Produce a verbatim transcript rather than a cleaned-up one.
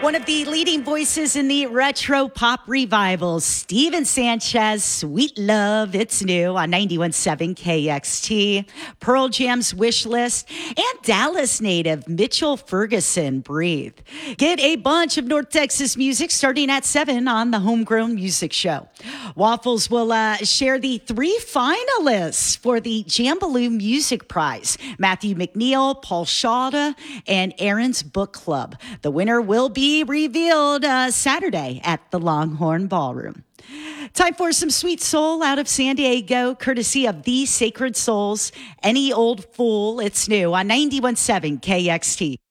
One of the leading voices in the retro pop revival, Steven Sanchez, Sweet Love, It's New on ninety-one point seven K X T. Pearl Jam's Wish List, and Dallas native Mitchell Ferguson, Breathe. Get a bunch of North Texas music starting at seven on the Homegrown Music Show. Waffles will uh, share the three finalists for the Jambaloo Music Prize: Matthew McNeil, Paul Shawda, and Aaron's Book Club. The winner will be revealed uh, Saturday at the Longhorn Ballroom. Time for some sweet soul out of San Diego, courtesy of The Sacred Souls. Any Old Fool, It's New on ninety-one point seven K X T.